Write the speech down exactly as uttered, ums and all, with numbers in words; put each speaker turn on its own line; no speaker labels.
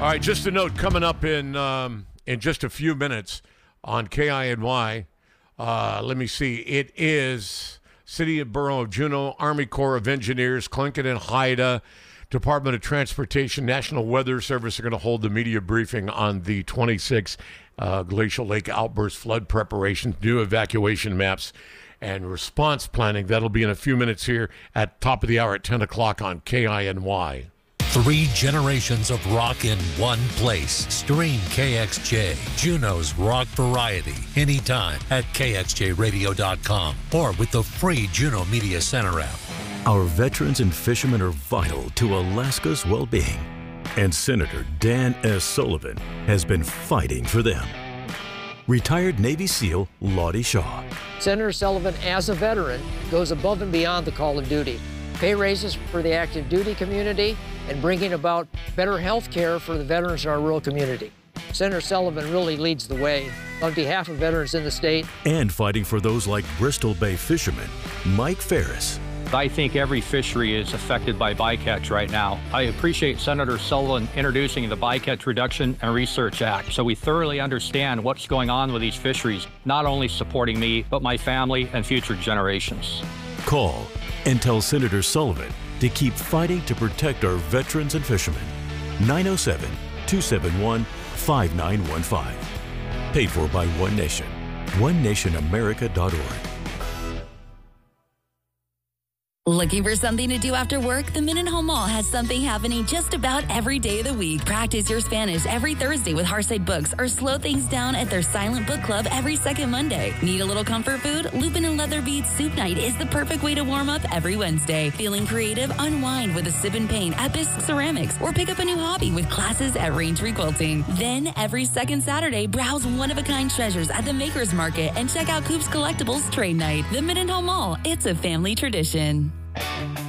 All right, just a note coming up in um, in just a few minutes on K I N Y. Uh, let me see. It is City and Borough of Juneau, Army Corps of Engineers, Clinton and Haida, Department of Transportation, National Weather Service are going to hold the media briefing on the twenty-sixth uh, Glacial Lake outburst flood preparations, new evacuation maps, and response planning. That'll be in a few minutes here at top of the hour at ten o'clock on K I N Y.
Three generations of rock in one place. Stream K X J, Juneau's rock variety, anytime at K X J radio dot com or with the free Juneau Media Center app.
Our veterans and fishermen are vital to Alaska's well-being, and Senator Dan S. Sullivan has been fighting for them. Retired Navy SEAL Lottie Shaw.
Senator Sullivan, as a veteran, goes above and beyond the call of duty. Pay raises for the active duty community and bringing about better health care for the veterans in our rural community. Senator Sullivan really leads the way on behalf of veterans in the state.
And fighting for those like Bristol Bay fisherman Mike Ferris.
I think every fishery is affected by bycatch right now. I appreciate Senator Sullivan introducing the Bycatch Reduction and Research Act so we thoroughly understand what's going on with these fisheries, not only supporting me, but my family and future generations.
Call and tell Senator Sullivan to keep fighting to protect our veterans and fishermen. nine oh seven, two seven one, five nine one five. Paid for by One Nation. one nation america dot org.
Looking for something to do after work? The Mendenhall Mall has something happening just about every day of the week. Practice your Spanish every Thursday with Hearthside Books or slow things down at their Silent Book Club every second Monday. Need a little comfort food? Lupin and Leather Beads Soup Night is the perfect way to warm up every Wednesday. Feeling creative? Unwind with a sip and paint at Bisque Ceramics or pick up a new hobby with classes at Raintree Quilting. Then every second Saturday, browse one-of-a-kind treasures at the Makers Market and check out Coop's Collectibles Trade Night. The Mendenhall Mall, it's a family tradition.